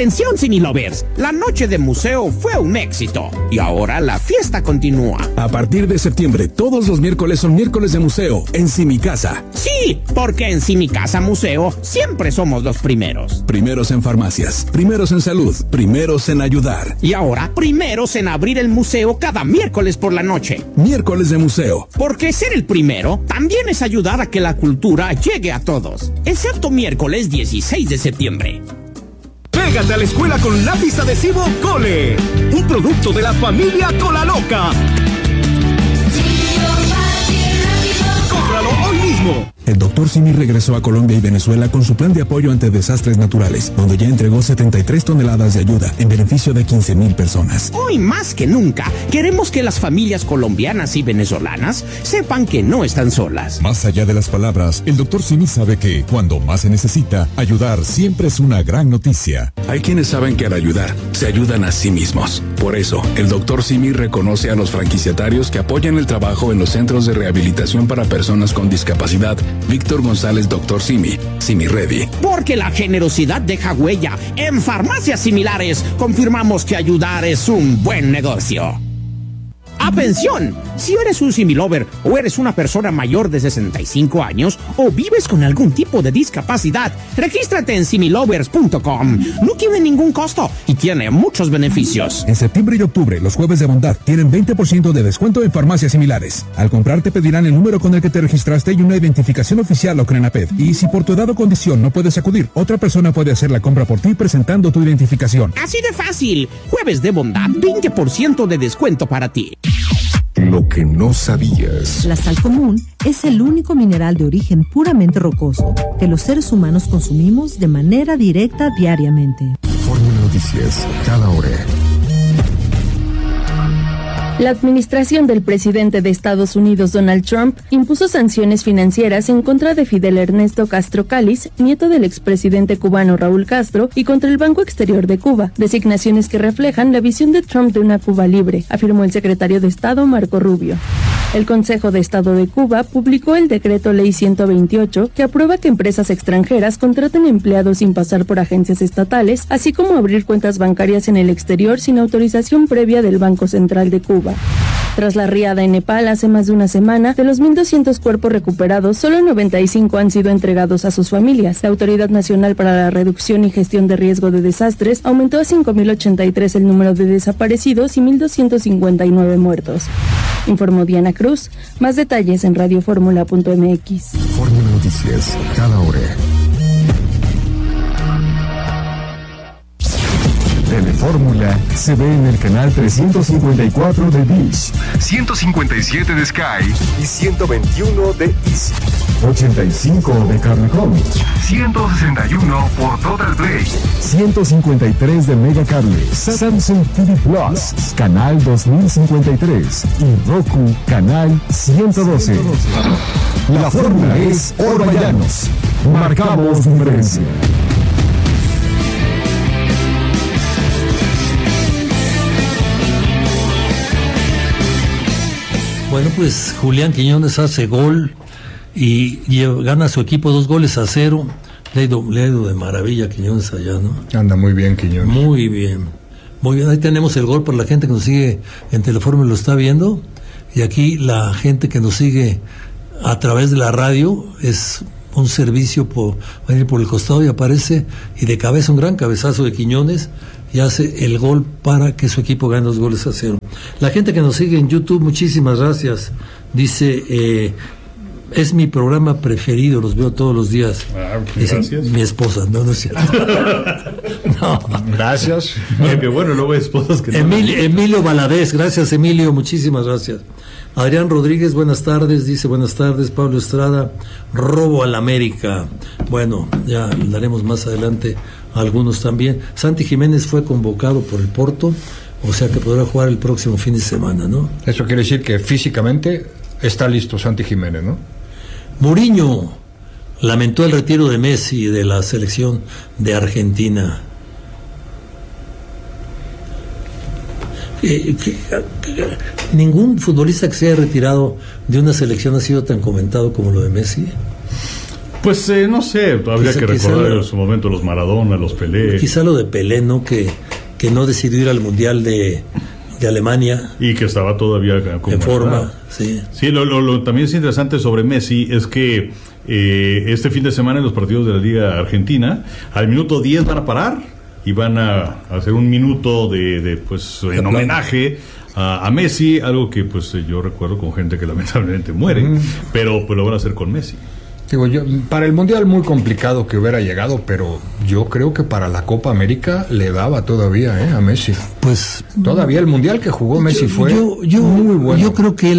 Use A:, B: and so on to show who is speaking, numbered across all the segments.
A: Atención, Cinelovers, la noche de museo fue un éxito y ahora la fiesta continúa.
B: A partir de septiembre, todos los miércoles son miércoles de museo en Simicasa.
A: Sí, porque en Simicasa Museo siempre somos los primeros.
B: Primeros en farmacias, primeros en salud, primeros en ayudar.
A: Y ahora, primeros en abrir el museo cada miércoles por la noche.
B: Miércoles de museo.
A: Porque ser el primero también es ayudar a que la cultura llegue a todos. Excepto miércoles 16 de septiembre.
C: Pégate a la escuela con lápiz adhesivo Cole, un producto de la familia Cola Loca. ¡Cómpralo hoy mismo!
B: El Dr. Simi regresó a Colombia y Venezuela con su plan de apoyo ante desastres naturales, donde ya entregó 73 toneladas de ayuda en beneficio de 15,000 personas.
A: Hoy más que nunca, queremos que las familias colombianas y venezolanas sepan que no están solas.
D: Más allá de las palabras, el Dr. Simi sabe que, cuando más se necesita, ayudar siempre es una gran noticia.
B: Hay quienes saben que al ayudar, se ayudan a sí mismos. Por eso, el Dr. Simi reconoce a los franquiciatarios que apoyan el trabajo en los centros de rehabilitación para personas con discapacidad. Víctor González, Dr. Simi, Simi Ready.
A: Porque la generosidad deja huella. En farmacias similares confirmamos que ayudar es un buen negocio. ¡Atención! Si eres un Similover o eres una persona mayor de 65 años o vives con algún tipo de discapacidad, regístrate en similovers.com. No tiene ningún costo y tiene muchos beneficios.
B: En septiembre y octubre, los jueves de bondad tienen 20% de descuento en farmacias similares. Al comprar te pedirán el número con el que te registraste y una identificación oficial o CRENAPED. Y si por tu edad o condición no puedes acudir, otra persona puede hacer la compra por ti presentando tu identificación.
A: Así de fácil. Jueves de bondad, 20% de descuento para ti.
D: Lo que no sabías.
E: La sal común es el único mineral de origen puramente rocoso que los seres humanos consumimos de manera directa diariamente.
D: Fórmula Noticias, cada hora.
F: La administración del presidente de Estados Unidos, Donald Trump, impuso sanciones financieras en contra de Fidel Ernesto Castro Cáliz, nieto del expresidente cubano Raúl Castro, y contra el Banco Exterior de Cuba, designaciones que reflejan la visión de Trump de una Cuba libre, afirmó el secretario de Estado Marco Rubio. El Consejo de Estado de Cuba publicó el Decreto Ley 128, que aprueba que empresas extranjeras contraten empleados sin pasar por agencias estatales, así como abrir cuentas bancarias en el exterior sin autorización previa del Banco Central de Cuba. Tras la riada en Nepal hace más de una semana, de los 1,200 cuerpos recuperados, solo 95 han sido entregados a sus familias. La Autoridad Nacional para la Reducción y Gestión de Riesgo de Desastres aumentó a 5,083 el número de desaparecidos y 1,259 muertos. Informó Diana Cruz. Más detalles en radioformula.mx.
D: Fórmula Noticias, cada hora. Telefórmula se ve en el canal 354 de Dish, 157 de Sky y 121 de Easy, 85 de Cablecom, 161 por Total Play, 153 de Megacable, Samsung TV Plus, canal 2053 y Roku, canal 112. La fórmula es Orballanos. Marcamos diferencia.
G: Bueno, pues Julián Quiñones hace gol y gana a su equipo 2-0. Le ha ido de maravilla Quiñones allá, ¿no?
H: Anda muy bien Quiñones.
G: Muy bien. Muy bien, ahí tenemos el gol para la gente que nos sigue en Telefórmula, lo está viendo. Y aquí la gente que nos sigue a través de la radio es un servicio va a ir por el costado y aparece, y de cabeza un gran cabezazo de Quiñones, y hace el gol para que su equipo gane 2-0. La gente que nos sigue en YouTube, muchísimas gracias. Dice, es mi programa preferido, los veo todos los días. Dice,
H: gracias.
G: Mi esposa, no es cierto. No.
H: Gracias. Qué bueno, luego hay esposas que
G: Emilio Valadez, gracias Emilio, muchísimas gracias. Adrián Rodríguez, buenas tardes, dice buenas tardes. Pablo Estrada, robo al América. Bueno, ya daremos más adelante algunos también. Santi Jiménez fue convocado por el Porto, o sea que podrá jugar el próximo fin de semana, ¿no?
H: Eso quiere decir que físicamente está listo Santi Jiménez, ¿no?
G: Mourinho lamentó el retiro de Messi de la selección de Argentina. Ningún futbolista que se haya retirado de una selección ha sido tan comentado como lo de Messi.
I: Pues no sé, habría que recordar en su momento los Maradona, los Pelé.
G: Quizá lo de Pelé, ¿no? Que no decidió ir al Mundial de Alemania.
I: Y que estaba todavía
G: en forma, sí.
I: Sí, lo también es interesante sobre Messi es que este fin de semana en los partidos de la Liga Argentina, al minuto 10 van a parar y van a hacer un minuto pues en homenaje a Messi, algo que pues yo recuerdo con gente que lamentablemente muere, pero pues lo van a hacer con Messi.
H: Digo yo, para el Mundial muy complicado que hubiera llegado, pero yo creo que para la Copa América le daba todavía a Messi.
G: Pues
H: todavía el Mundial que jugó Messi fue muy bueno.
G: Yo creo que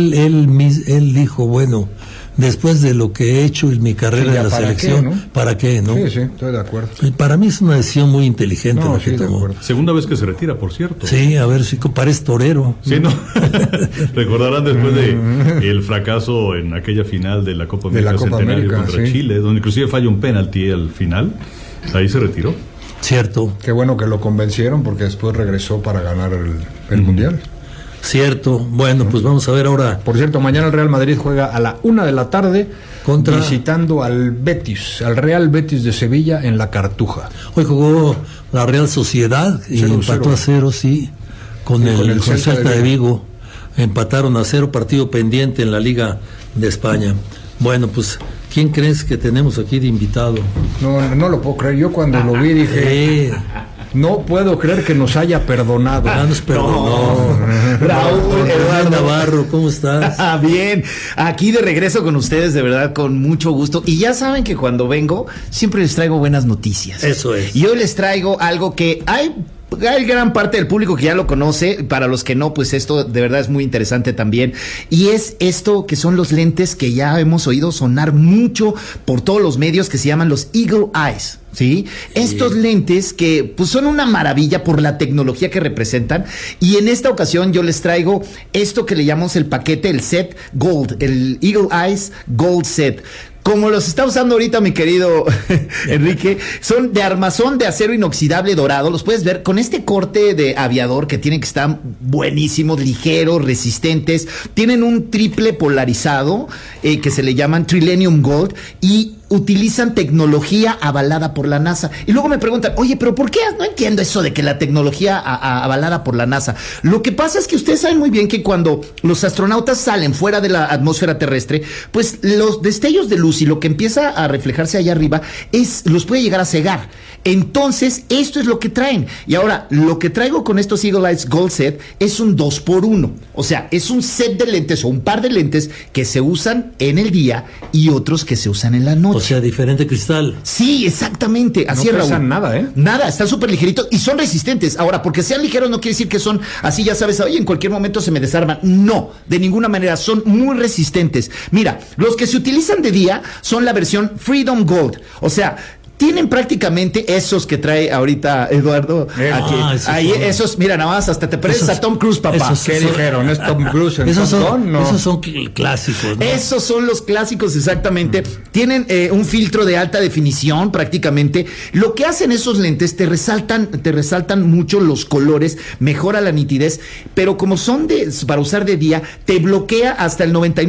G: él dijo, bueno, después de lo que he hecho en mi carrera en la selección, ¿para qué, no?
H: Sí, estoy de acuerdo.
G: Para mí es una decisión muy inteligente.
H: No, sí, de acuerdo.
I: Segunda vez que se retira, por cierto.
G: Sí, a ver si parece torero.
I: Sí, ¿no? Recordarán después de el fracaso en aquella final de la Copa América Centenario contra Chile, donde inclusive falla un penalti al final, ahí se retiró.
G: Cierto.
H: Qué bueno que lo convencieron porque después regresó para ganar el Mundial.
G: Cierto. Bueno, pues vamos a ver ahora.
H: Por cierto, mañana el Real Madrid juega a la 1:00 p.m. visitando al Betis, al Real Betis de Sevilla en la Cartuja.
G: Hoy jugó la Real Sociedad y empató a 0, sí, con el Celta de Vigo. Empataron a 0, partido pendiente en la Liga de España. Bueno, pues, ¿quién crees que tenemos aquí de invitado?
H: No lo puedo creer. Yo cuando lo vi dije... No puedo creer que nos haya perdonado.
G: Nos perdonó.
J: Raúl Eduardo
G: Navarro, ¿cómo estás?
J: Bien, aquí de regreso con ustedes, de verdad, con mucho gusto. Y ya saben que cuando vengo, siempre les traigo buenas noticias.
G: Eso es.
J: Y hoy les traigo algo que hay gran parte del público que ya lo conoce, para los que no, pues esto de verdad es muy interesante también, y es esto que son los lentes que ya hemos oído sonar mucho por todos los medios, que se llaman los Eagle Eyes. ¿Sí? Estos lentes que pues son una maravilla por la tecnología que representan, y en esta ocasión yo les traigo esto que le llamamos el paquete, el set Gold, el Eagle Eyes Gold Set. Como los está usando ahorita mi querido Enrique, son de armazón de acero inoxidable dorado, los puedes ver con este corte de aviador que tienen, que están buenísimos, ligeros, resistentes, tienen un triple polarizado que se le llaman Trilenium Gold, y utilizan tecnología avalada por la NASA. Y luego me preguntan, oye, pero ¿por qué? No entiendo eso de que la tecnología avalada por la NASA. Lo que pasa es que ustedes saben muy bien que cuando los astronautas salen fuera de la atmósfera terrestre, pues los destellos de luz y lo que empieza a reflejarse allá arriba los puede llegar a cegar. Entonces, esto es lo que traen. Y ahora, lo que traigo con estos Eagle Eyes Gold Set es un 2x1. O sea, es un set de lentes o un par de lentes que se usan en el día y otros que se usan en la noche.
G: O sea, diferente cristal.
J: Sí, exactamente. Así es, Raúl.
H: No pesan nada,
J: Nada, están súper ligeritos y son resistentes. Ahora, porque sean ligeros no quiere decir que son así, ya sabes, oye, en cualquier momento se me desarman. No, de ninguna manera, son muy resistentes. Mira, los que se utilizan de día son la versión Freedom Gold. O sea, tienen prácticamente esos que trae ahorita Eduardo aquí. Ahí, esos, mira, nada más hasta te pareces a Tom Cruise, papá.
H: ¿Qué dijeron? ¿Es Tom Cruise en
G: esos
H: son, no?
G: Esos son clásicos, ¿no?
J: Esos son los clásicos, exactamente. Tienen un filtro de alta definición, prácticamente. Lo que hacen esos lentes, te resaltan mucho los colores, mejora la nitidez, pero como son para usar de día, te bloquea hasta el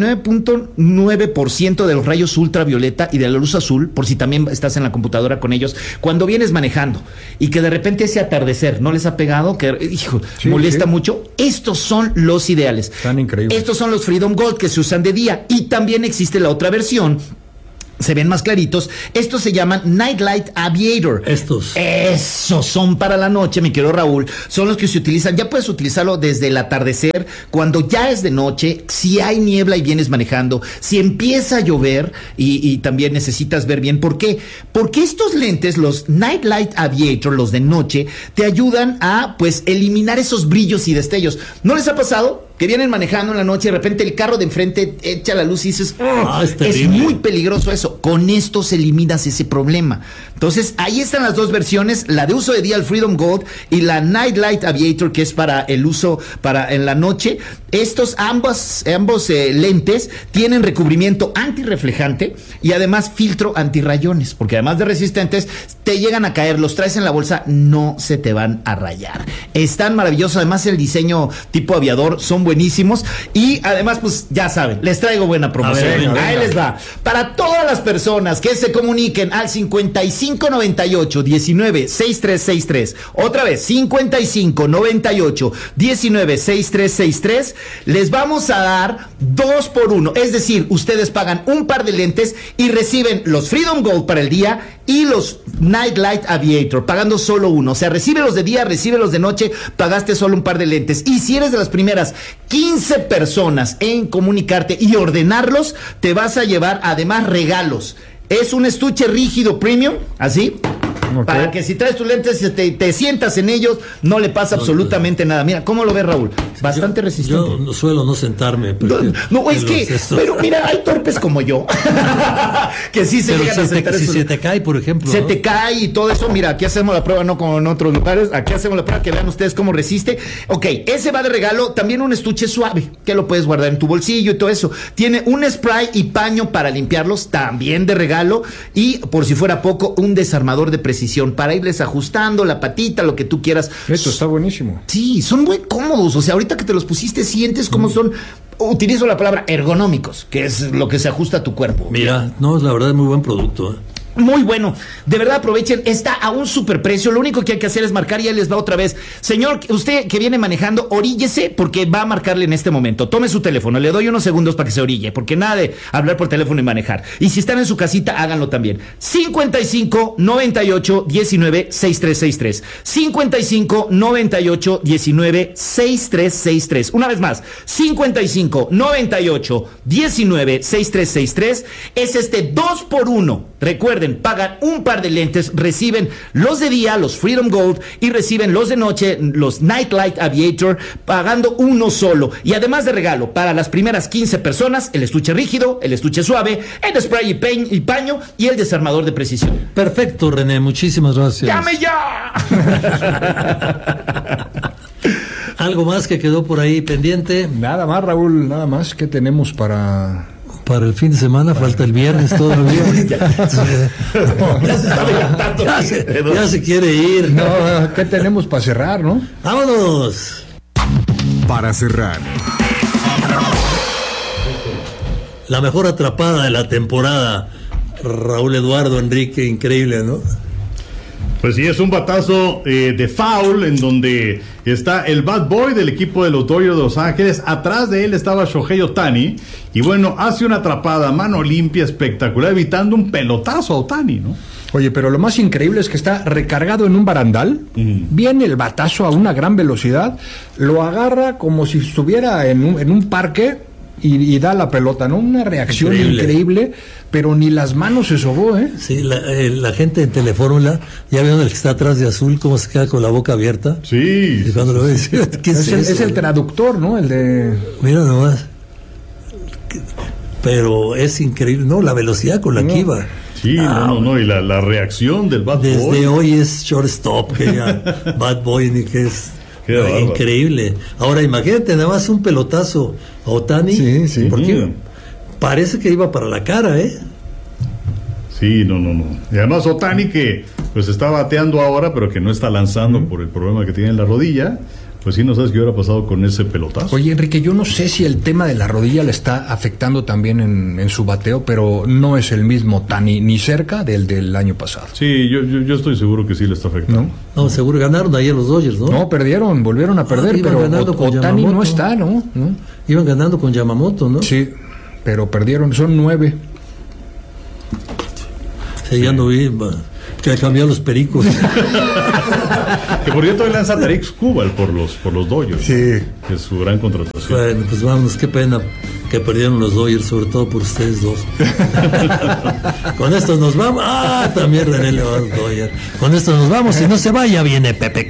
J: 99.9% de los rayos ultravioleta y de la luz azul, por si también estás en la computadora con ellos, cuando vienes manejando y que de repente ese atardecer no les ha pegado, que molesta mucho. Estos son los ideales.
H: Están increíbles.
J: Estos son los Freedom Gold que se usan de día, y también existe la otra versión. Se ven más claritos. Estos se llaman Nightlight Aviator. Esos son para la noche, mi querido Raúl. Son los que se utilizan. Ya puedes utilizarlo desde el atardecer, cuando ya es de noche, si hay niebla y vienes manejando, si empieza a llover y también necesitas ver bien. ¿Por qué? Porque estos lentes, los Nightlight Aviator, los de noche, te ayudan a, pues, eliminar esos brillos y destellos. ¿No les ha pasado que vienen manejando en la noche y de repente el carro de enfrente echa la luz y dices, es muy peligroso eso? Con estos eliminas ese problema. Entonces, ahí están las dos versiones, la de uso de día, el Freedom Gold, y la Nightlight Aviator, que es para el uso en la noche. Ambos lentes tienen recubrimiento antirreflejante y además filtro antirrayones, porque además de resistentes, te llegan a caer, los traes en la bolsa, no se te van a rayar. Están maravillosos, además el diseño tipo aviador, son buenísimos. Y además, pues ya saben, les traigo buena promoción. Ahí les va. Para todas las personas que se comuniquen al 5598-196363. Otra vez, 5598-196363. Les vamos a dar 2 por 1. Es decir, ustedes pagan un par de lentes y reciben los Freedom Gold para el día y los Nightlight Aviator, pagando solo uno. O sea, recibe los de día, recibe los de noche, pagaste solo un par de lentes. Y si eres de las primeras 15 personas en comunicarte y ordenarlos, te vas a llevar además regalos. Es un estuche rígido premium, así. Okay. Para que si traes tus lentes te sientas en ellos, no le pasa absolutamente nada. Mira, ¿cómo lo ves, Raúl? Bastante resistente.
G: Yo no suelo no sentarme.
J: No, es que, pero mira, hay torpes como yo que sí se llegan a sentar.
G: Si se te cae, por ejemplo.
J: Se te cae y todo eso. Mira, aquí hacemos la prueba, no como en otros lugares. Aquí hacemos la prueba, que vean ustedes cómo resiste. Ok, ese va de regalo. También un estuche suave, que lo puedes guardar en tu bolsillo y todo eso. Tiene un spray y paño para limpiarlos, también de regalo. Y, por si fuera poco, un desarmador de precisión para irles ajustando la patita, lo que tú quieras.
H: Esto está buenísimo.
J: Sí, son muy cómodos. O sea, ahorita que te los pusiste, sientes cómo son. Utilizo la palabra ergonómicos, que es lo que se ajusta a tu cuerpo.
G: Mira, no, la verdad es muy buen producto.
J: Muy bueno, de verdad aprovechen, está a un superprecio. Lo único que hay que hacer es marcar y ahí les va otra vez. Señor, usted que viene manejando, oríllese porque va a marcarle en este momento. Tome su teléfono, le doy unos segundos para que se orille, porque nada de hablar por teléfono y manejar. Y si están en su casita, háganlo también. 55 98 19 6363. 55 98 19 6363. Una vez más, 55 98 19 6363. Es este 2 por 1. Recuerden, pagan un par de lentes, reciben los de día, los Freedom Gold, y reciben los de noche, los Nightlight Aviator, pagando uno solo. Y además de regalo, para las primeras 15 personas, el estuche rígido, el estuche suave, el spray y paño y el desarmador de precisión.
G: Perfecto, René, muchísimas gracias.
J: ¡Llame ya!
G: ¿Algo más que quedó por ahí pendiente?
H: Nada más, Raúl, nada más. ¿Qué tenemos para
G: el fin de semana? Falta el viernes todavía. Ya se quiere ir.
H: No, ¿qué tenemos para cerrar, no?
G: ¡Vámonos!
D: Para cerrar,
G: la mejor atrapada de la temporada, Raúl Eduardo Enrique, increíble, ¿no?
I: Pues sí, es un batazo de foul en donde está el bad boy del equipo de los Dodgers de Los Ángeles. Atrás de él estaba Shohei Ohtani. Y bueno, hace una atrapada, mano limpia, espectacular, evitando un pelotazo a Ohtani, ¿no?
H: Oye, pero lo más increíble es que está recargado en un barandal. Viene el batazo a una gran velocidad. Lo agarra como si estuviera en un parque. Y da la pelota, ¿no? Una reacción increíble, pero ni las manos se sobó, ¿eh?
G: Sí, la gente en Telefórmula, ya vieron el que está atrás de azul, cómo se queda con la boca abierta.
I: Sí.
G: Y cuando lo ve, ¿qué es eso?
H: Es el traductor, ¿no? El de...
G: Mira nomás. Pero es increíble, ¿no? La velocidad con la que iba.
I: Sí, no, y la reacción del bad boy.
G: Desde hoy es shortstop, que ya bad boy, ni que es... increíble. Ahora imagínate nada más un pelotazo a Ohtani.
H: Sí.
G: Porque parece que iba para la cara, ¿eh?
I: Sí, no. Y además Ohtani, que pues está bateando ahora, pero que no está lanzando por el problema que tiene en la rodilla. Pues sí, no sabes qué hubiera pasado con ese pelotazo.
H: Oye, Enrique, yo no sé si el tema de la rodilla le está afectando también en su bateo, pero no es el mismo Ohtani ni cerca del año pasado.
I: Sí, yo estoy seguro que sí le está afectando.
G: No, seguro ganaron ayer los Dodgers, ¿no?
H: No, perdieron, volvieron a perder, pero Ohtani no está, ¿no?
G: Iban ganando con Yamamoto, ¿no?
H: Sí, pero perdieron, son 9.
G: Sí, ya no vi... que cambiado los pericos.
I: Que por cierto, él lanza Tarik Skubal por los Dodgers.
H: Sí.
I: Que es su gran contratación.
G: Bueno, pues vámonos, qué pena que perdieron los Dodgers, sobre todo por ustedes dos. Con esto nos vamos. También René le va a los Dodgers. Con esto nos vamos y no se vaya, viene Pepe.